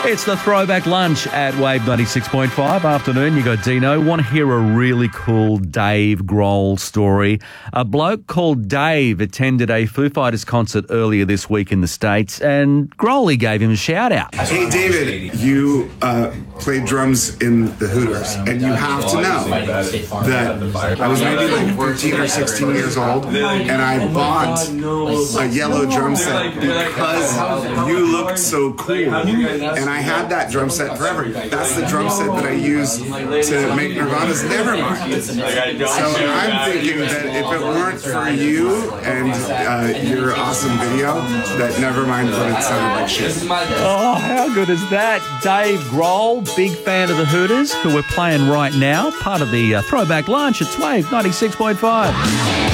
It's the Throwback Lunch at Wave 96.5. Afternoon, you got Dino. Want to hear a really cool Dave Grohl story? A bloke called Dave attended a Foo Fighters concert earlier this week in the States, and Grohl gave him a shout-out. Hey, David, you played drums in the Hooters, and you have to know that I was maybe like 14 or 16 years old, and I bought a yellow drum set because you looked so cool, and I had that drum set forever. That's the drum set that I use to make Nirvana's Nevermind. So I'm thinking that if it weren't for you and your awesome video, that Nevermind would have sounded like shit. Oh, how good is that? Dave Grohl, big fan of the Hooters, who we're playing right now, part of the Throwback Lunch. It's Wave 96.5.